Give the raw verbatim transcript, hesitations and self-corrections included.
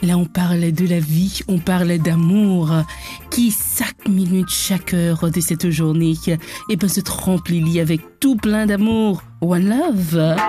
Là, on parle de la vie, on parle d'amour, qui chaque minute, chaque heure de cette journée, et ben, se remplit avec tout plein d'amour. One love.